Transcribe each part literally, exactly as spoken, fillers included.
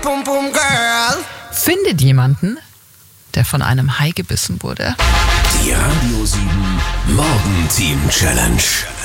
pum pum girl. Findet jemanden, der von einem Hai gebissen wurde. Die Radio sieben Morgenteam Challenge.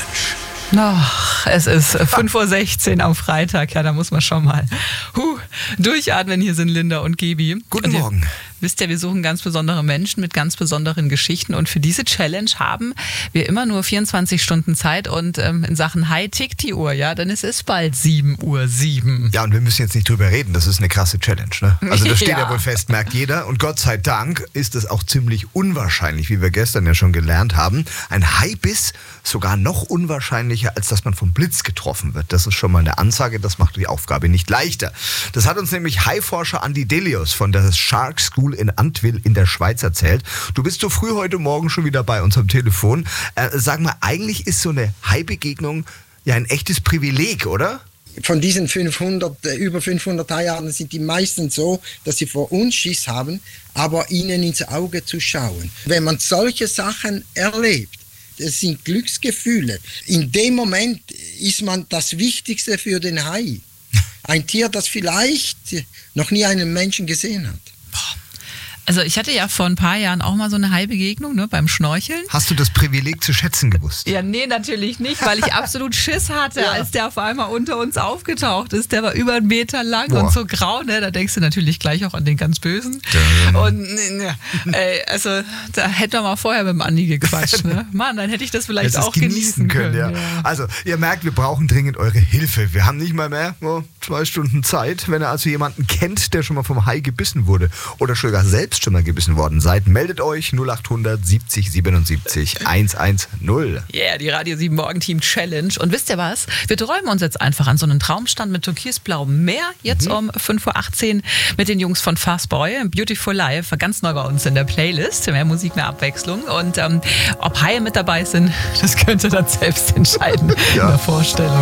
Ach, es ist fünf Uhr sechzehn am Freitag. Ja, da muss man schon mal huh, durchatmen. Hier sind Linda und Gebi. Guten und ihr Morgen. Wisst ihr, wir suchen ganz besondere Menschen mit ganz besonderen Geschichten. Und für diese Challenge haben wir immer nur vierundzwanzig Stunden Zeit. Und ähm, in Sachen Hai tickt die Uhr, ja, denn es ist bald sieben Uhr sieben. Ja, und wir müssen jetzt nicht drüber reden, das ist eine krasse Challenge, ne? Also das steht ja. Ja. wohl fest, merkt jeder. Und Gott sei Dank ist es auch ziemlich unwahrscheinlich, wie wir gestern ja schon gelernt haben. Ein Haibiss sogar noch unwahrscheinlicher, als dass man vom Blitz getroffen wird. Das ist schon mal eine Ansage, das macht die Aufgabe nicht leichter. Das hat uns nämlich Haiforscher Andi Delius von der Shark School in Antwil in der Schweiz erzählt. Du bist so früh heute Morgen schon wieder bei uns am Telefon. Äh, sag mal, eigentlich ist so eine Hai-Begegnung ja ein echtes Privileg, oder? Von diesen fünfhundert, äh, über fünfhundert Haiarten sind die meisten so, dass sie vor uns Schiss haben, aber ihnen ins Auge zu schauen. Wenn man solche Sachen erlebt, das sind Glücksgefühle. In dem Moment ist man das Wichtigste für den Hai. Ein Tier, das vielleicht noch nie einen Menschen gesehen hat. Also ich hatte ja vor ein paar Jahren auch mal so eine Hai-Begegnung, ne, beim Schnorcheln. Hast du das Privileg zu schätzen gewusst? Ja, nee, natürlich nicht, weil ich absolut Schiss hatte, Ja. als der auf einmal unter uns aufgetaucht ist. Der war über einen Meter lang Boah. und so grau, ne? Da denkst du natürlich gleich auch an den ganz Bösen. Ja. Und ne, ey, also da hätten wir mal vorher mit dem Andi gequatscht, ne? Mann, dann hätte ich das vielleicht Hättest auch es genießen können. ja. ja. Also, ihr merkt, wir brauchen dringend eure Hilfe. Wir haben nicht mal mehr oh, zwei Stunden Zeit. Wenn ihr also jemanden kennt, der schon mal vom Hai gebissen wurde oder sogar selbst schon mal gebissen worden seid, meldet euch null acht hundert siebzig siebenundsiebzig hundertzehn. Yeah, die Radio sieben Morgenteam Challenge. Und wisst ihr was? Wir träumen uns jetzt einfach an so einen Traumstand mit türkisblauem Meer. Jetzt mhm. um fünf Uhr achtzehn mit den Jungs von Fastboy. Beautiful Life, ganz neu bei uns in der Playlist. Mehr Musik, mehr Abwechslung. Und ähm, ob Haie mit dabei sind, das könnt ihr dann selbst entscheiden Ja. in der Vorstellung.